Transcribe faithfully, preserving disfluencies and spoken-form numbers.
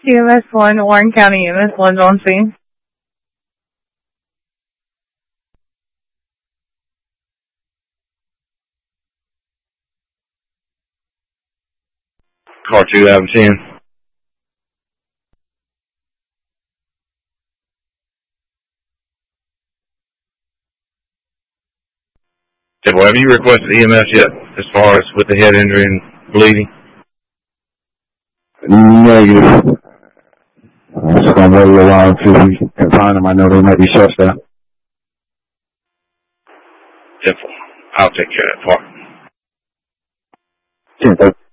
E M S one, Warren County E M S one on scene. Car two out of ten. Well, have you requested E M S yet, as far as with the head injury and bleeding? Negative. I'm just going to wait a little while until we can find them. I know they might be shut down. Simple. I'll take care of that part. ten